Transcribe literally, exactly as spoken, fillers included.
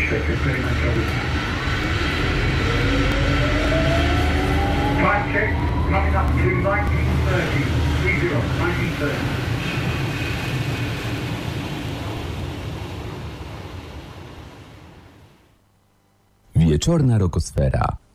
check experimental. Time check coming up to nineteen thirty. three zero, nineteen thirty. Wieczorna rokosfera.